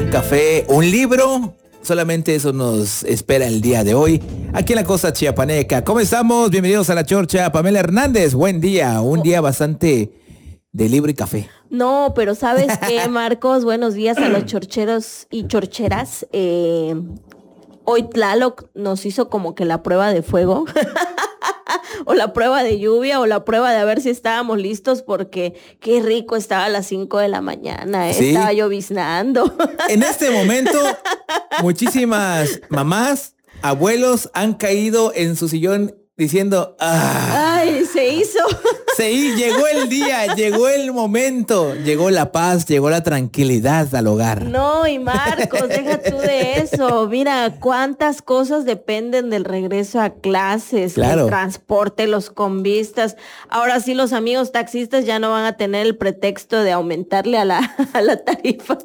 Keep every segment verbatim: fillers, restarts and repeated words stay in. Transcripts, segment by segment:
un café, un libro. Solamente eso nos espera el día de hoy, aquí en la costa chiapaneca. ¿Cómo estamos? Bienvenidos a La Chorcha. Pamela Hernández, buen día. Un día bastante de libro y café. No, pero ¿sabes qué, Marcos? Buenos días a los chorcheros y chorcheras. Eh, hoy Tlaloc nos hizo como que la prueba de fuego. O la prueba de lluvia, o la prueba de a ver si estábamos listos, porque qué rico estaba a las cinco de la mañana, ¿eh? ¿Sí? Estaba lloviznando. En este momento, muchísimas mamás, abuelos han caído en su sillón diciendo, ah, ay, se hizo. Sí, llegó el día, llegó el momento, llegó la paz, llegó la tranquilidad al hogar. No, y Marcos, deja tú de eso. Mira, cuántas cosas dependen del regreso a clases, claro. El transporte, los convistas. Ahora sí, los amigos taxistas ya no van a tener el pretexto de aumentarle a la, a la tarifa.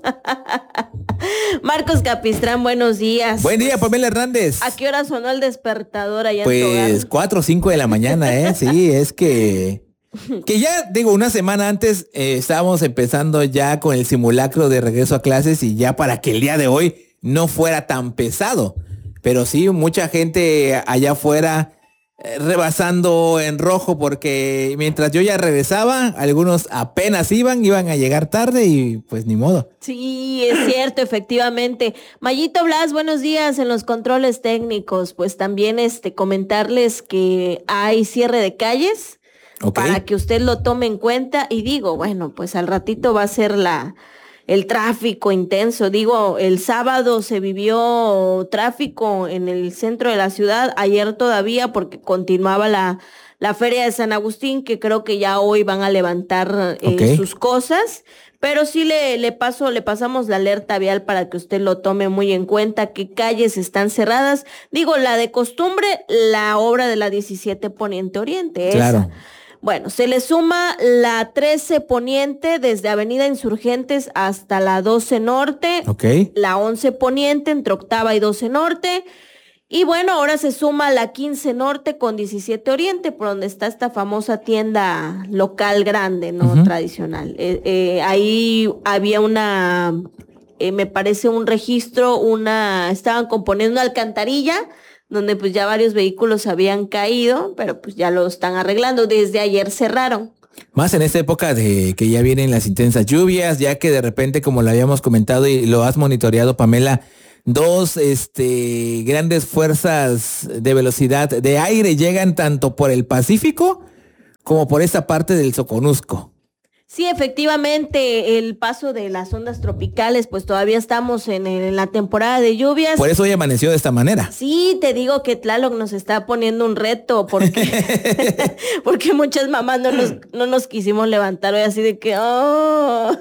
Marcos Capistrán, buenos días. Buen día, Pamela Hernández. ¿A qué hora sonó el despertador allá pues, en tu hogar? Pues cuatro o cinco de la mañana, ¿eh? Sí, es que... Que ya, digo, una semana antes eh, estábamos empezando ya con el simulacro de regreso a clases y ya para que el día de hoy no fuera tan pesado. Pero sí, mucha gente allá afuera eh, rebasando en rojo porque mientras yo ya regresaba, algunos apenas iban, iban a llegar tarde y pues ni modo. Sí, es cierto, efectivamente. Mayito Blas, buenos días en los controles técnicos. Pues también este comentarles que hay cierre de calles. Okay. Para que usted lo tome en cuenta y digo, bueno, pues al ratito va a ser la el tráfico intenso. Digo, el sábado se vivió tráfico en el centro de la ciudad, ayer todavía porque continuaba la, la feria de San Agustín, que creo que ya hoy van a levantar eh, okay. sus cosas. Pero sí le, le paso, le pasamos la alerta vial para que usted lo tome muy en cuenta, que calles están cerradas. Digo, la de costumbre, la obra de la diecisiete Poniente Oriente. Claro. Esa. Bueno, se le suma la trece Poniente desde Avenida Insurgentes hasta la doce Norte, okay. La once Poniente entre Octava y doce Norte, y bueno, ahora se suma la quince Norte con diecisiete Oriente, por donde está esta famosa tienda local grande, ¿no? Uh-huh. Tradicional. Eh, eh, ahí había una, eh, me parece un registro, una, estaban componiendo una alcantarilla, donde pues ya varios vehículos habían caído, pero pues ya lo están arreglando. Desde ayer cerraron. Más en esta época de que ya vienen las intensas lluvias, ya que de repente, como lo habíamos comentado y lo has monitoreado, Pamela, dos este, grandes fuerzas de velocidad de aire llegan tanto por el Pacífico como por esta parte del Soconusco. Sí, efectivamente, el paso de las ondas tropicales, pues todavía estamos en, en la temporada de lluvias. Por eso hoy amaneció de esta manera. Sí, te digo que Tlaloc nos está poniendo un reto, porque, porque muchas mamás no nos, no nos quisimos levantar hoy así de que, oh,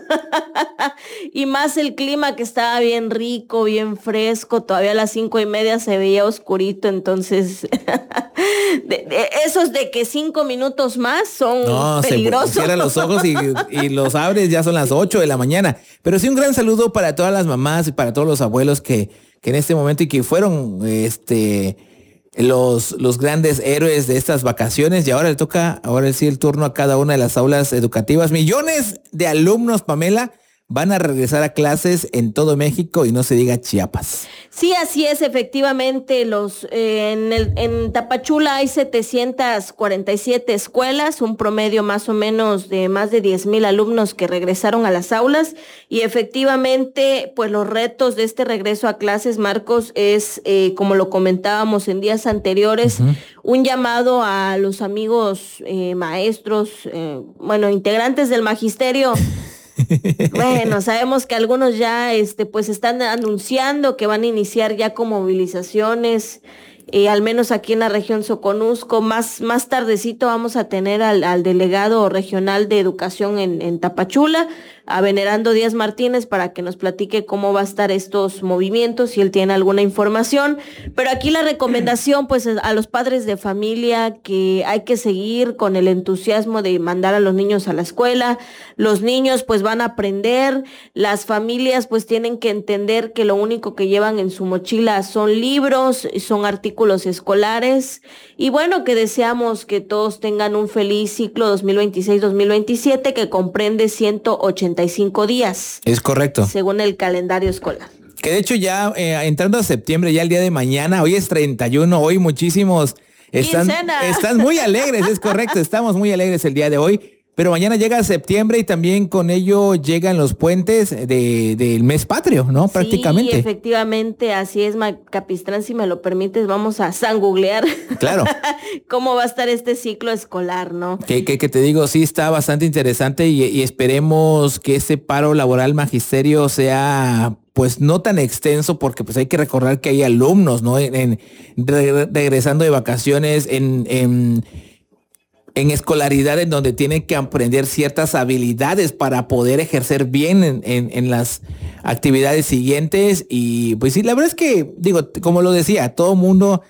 y más el clima que estaba bien rico, bien fresco, todavía a las cinco y media se veía oscurito, entonces, de, de, esos de que cinco minutos más son no, peligrosos. Se cierran los ojos y... y los abres, ya son las ocho de la mañana. Pero sí, un gran saludo para todas las mamás y para todos los abuelos que, que en este momento y que fueron este los, los grandes héroes de estas vacaciones. Y ahora le toca, ahora sí el turno a cada una de las aulas educativas. Millones de alumnos, Pamela, van a regresar a clases en todo México y no se diga Chiapas. Sí, así es, efectivamente. Los eh, en, el, en Tapachula hay setecientas cuarenta y siete escuelas, un promedio más o menos de más de diez mil alumnos que regresaron a las aulas y efectivamente, pues los retos de este regreso a clases, Marcos, es, eh, como lo comentábamos en días anteriores, uh-huh. un llamado a los amigos eh, maestros, eh, bueno, integrantes del magisterio. Bueno, sabemos que algunos ya este, pues están anunciando que van a iniciar ya con movilizaciones, eh, al menos aquí en la región Soconusco. Más, más tardecito vamos a tener al, al delegado regional de educación en, en Tapachula, a Venerando Díaz Martínez, para que nos platique cómo va a estar estos movimientos, si él tiene alguna información. Pero aquí la recomendación, pues, a los padres de familia, que hay que seguir con el entusiasmo de mandar a los niños a la escuela. Los niños, pues, van a aprender. Las familias, pues, tienen que entender que lo único que llevan en su mochila son libros, son artículos escolares. Y bueno, que deseamos que todos tengan un feliz ciclo dos mil veintiséis dos mil veintisiete, que comprende ciento ochenta noventa y cinco días. Es correcto. Según el calendario escolar. Que de hecho ya eh, entrando a septiembre, ya el día de mañana, hoy es treinta y uno, hoy muchísimos están, están muy alegres, es correcto, estamos muy alegres el día de hoy. Pero mañana llega septiembre y también con ello llegan los puentes de, del mes patrio, ¿no? Sí, prácticamente. Sí, efectivamente, así es, Capistrán, si me lo permites, vamos a sangooglear. Claro. Cómo va a estar este ciclo escolar, ¿no? Que, que, que te digo, sí está bastante interesante y, y esperemos que ese paro laboral magisterio sea pues no tan extenso, porque pues hay que recordar que hay alumnos, ¿no? En, en re, regresando de vacaciones, en... en en escolaridad en donde tienen que aprender ciertas habilidades para poder ejercer bien en, en, en las actividades siguientes. Y pues sí, la verdad es que, digo, como lo decía, todo mundo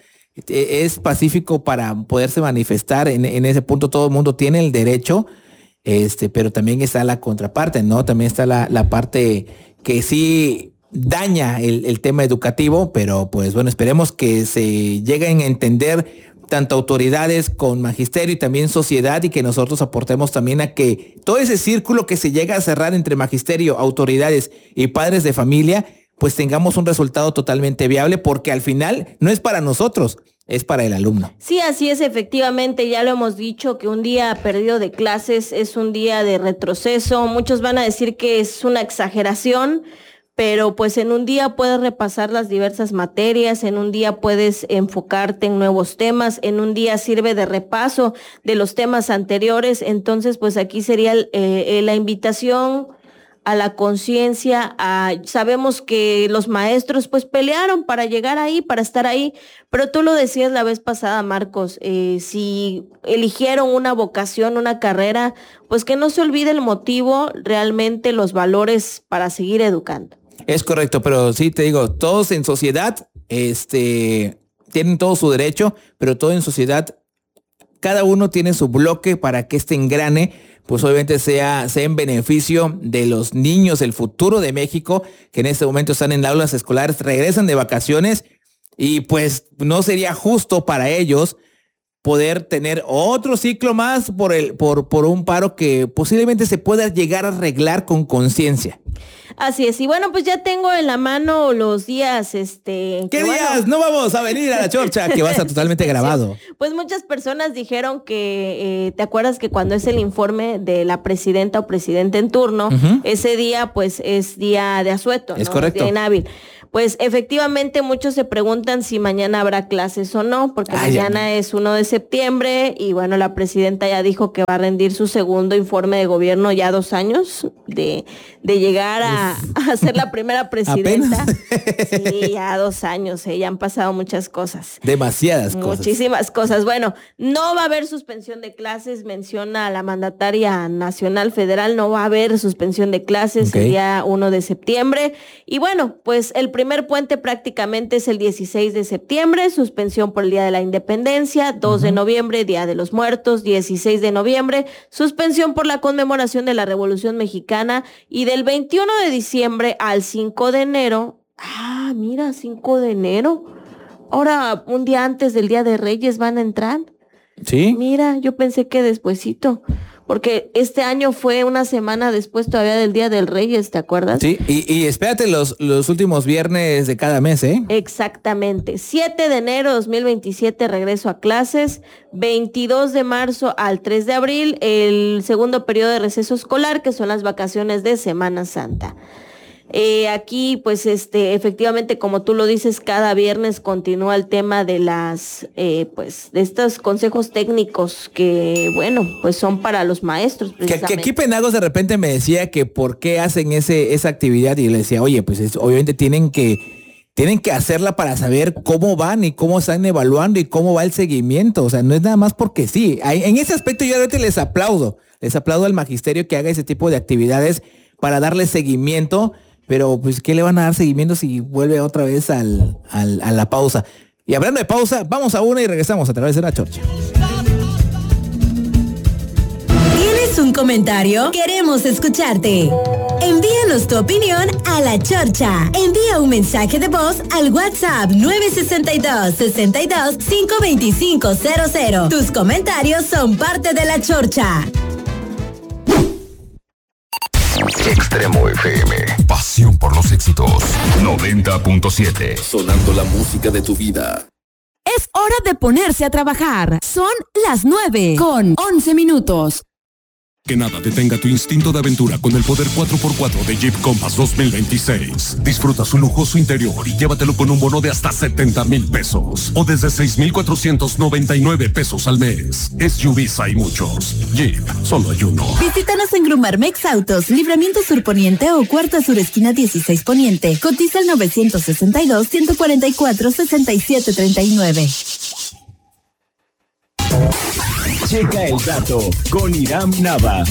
es pacífico para poderse manifestar en, en ese punto, todo el mundo tiene el derecho, este, pero también está la contraparte, ¿no? También está la, la parte que sí daña el, el tema educativo, pero pues bueno, esperemos que se lleguen a entender tanto autoridades con magisterio y también sociedad, y que nosotros aportemos también a que todo ese círculo que se llega a cerrar entre magisterio, autoridades y padres de familia, pues tengamos un resultado totalmente viable, porque al final no es para nosotros, es para el alumno. Sí, así es, efectivamente, ya lo hemos dicho, que un día perdido de clases es un día de retroceso. Muchos van a decir que es una exageración, pero pues en un día puedes repasar las diversas materias, en un día puedes enfocarte en nuevos temas, en un día sirve de repaso de los temas anteriores. Entonces pues aquí sería eh, la invitación a la conciencia. Sabemos que los maestros pues pelearon para llegar ahí, para estar ahí, pero tú lo decías la vez pasada, Marcos, eh, si eligieron una vocación, una carrera, pues que no se olvide el motivo, realmente los valores para seguir educando. Es correcto, pero sí te digo, todos en sociedad este, tienen todo su derecho, pero todo en sociedad, cada uno tiene su bloque para que este engrane, pues obviamente sea, sea en beneficio de los niños, el futuro de México, que en este momento están en aulas escolares, regresan de vacaciones, y pues no sería justo para ellos poder tener otro ciclo más por, el, por, por un paro que posiblemente se pueda llegar a arreglar con conciencia. Así es, y bueno, pues ya tengo en la mano los días, este... ¿Qué días? Bueno, no vamos a venir a la chorcha, que va a estar totalmente grabado. Pues muchas personas dijeron que, eh, ¿te acuerdas que cuando es el informe de la presidenta o presidente en turno, uh-huh. ese día pues es día de asueto, es ¿no? correcto. Día inhábil. Pues efectivamente muchos se preguntan si mañana habrá clases o no, porque Ay, mañana ya. es uno de septiembre y bueno, la presidenta ya dijo que va a rendir su segundo informe de gobierno, ya dos años de, de llegar a, a ser la primera presidenta. Sí, ya dos años, ¿eh? Ya han pasado muchas cosas. Demasiadas cosas. Muchísimas cosas. Bueno, no va a haber suspensión de clases, menciona la mandataria nacional federal, no va a haber suspensión de clases okay. el día uno de septiembre. Y bueno, pues el primer puente prácticamente es el dieciséis de septiembre, suspensión por el Día de la Independencia, dos uh-huh. de noviembre, Día de los Muertos, dieciséis de noviembre, suspensión por la conmemoración de la Revolución Mexicana, y del veintiuno de diciembre al cinco de enero, ah, mira, cinco de enero, ahora un día antes del Día de Reyes van a entrar. Sí. Mira, yo pensé que despuesito, porque este año fue una semana después todavía del Día del Reyes, ¿te acuerdas? Sí, y, y espérate los, los últimos viernes de cada mes, ¿eh? Exactamente. siete de enero de dos mil veintisiete, regreso a clases. veintidós de marzo al tres de abril, el segundo periodo de receso escolar, que son las vacaciones de Semana Santa. Eh, aquí, pues, este, efectivamente, como tú lo dices, cada viernes continúa el tema de las, eh, pues, de estos consejos técnicos que, bueno, pues son para los maestros. Que, que aquí Penagos de repente me decía que por qué hacen ese, esa actividad, y le decía, oye, pues es, obviamente tienen que, tienen que hacerla para saber cómo van y cómo están evaluando y cómo va el seguimiento. O sea, no es nada más porque sí. En ese aspecto yo ahorita les aplaudo, les aplaudo al magisterio que haga ese tipo de actividades para darle seguimiento. Pero pues, ¿qué le van a dar seguimiento si vuelve otra vez al, al, a la pausa? Y hablando de pausa, vamos a una y regresamos a través de la chorcha. ¿Tienes un comentario? Queremos escucharte. Envíanos tu opinión a la chorcha. Envía un mensaje de voz al WhatsApp nueve seis dos, seis dos, cinco dos cinco cero cero. Tus comentarios son parte de la chorcha. F M. Pasión por los éxitos. noventa punto siete. Sonando la música de tu vida. Es hora de ponerse a trabajar. Son las nueve con once minutos. Que nada detenga tu instinto de aventura con el poder cuatro por cuatro de Jeep Compass dos mil veintiséis. Disfruta su lujoso interior y llévatelo con un bono de hasta setenta mil pesos o desde seis mil cuatrocientos noventa y nueve pesos al mes. S U Vs hay muchos. Jeep, solo hay uno. Visítanos en Grumarmex Autos, Libramiento Sur Poniente o Cuarta Sur Esquina dieciséis Poniente. Cotiza el nueve seis dos, uno cuatro cuatro, seis siete tres nueve. Checa el dato con Iram Nava.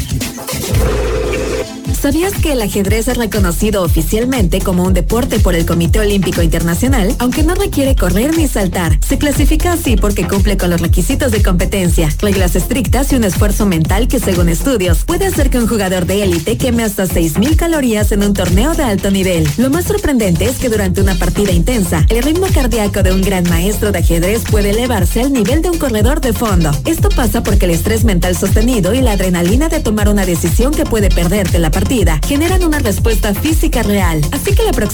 ¿Sabías que el ajedrez es reconocido oficialmente como un deporte por el Comité Olímpico Internacional? Aunque no requiere correr ni saltar, se clasifica así porque cumple con los requisitos de competencia, reglas estrictas y un esfuerzo mental que, según estudios, puede hacer que un jugador de élite queme hasta seis mil calorías en un torneo de alto nivel. Lo más sorprendente es que durante una partida intensa, el ritmo cardíaco de un gran maestro de ajedrez puede elevarse al nivel de un corredor de fondo. Esto pasa porque el estrés mental sostenido y la adrenalina de tomar una decisión que puede perderte la partida generan una respuesta física real. Así que la próxima